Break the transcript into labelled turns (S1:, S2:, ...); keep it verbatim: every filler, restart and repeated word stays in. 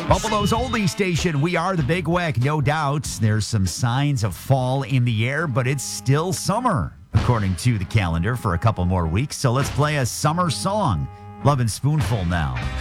S1: Buffalo's oldie station, we are the Big Weck, no doubt. There's some signs of fall in the air, but it's still summer, according to the calendar, for a couple more weeks. So let's play a summer song. Love and Spoonful now.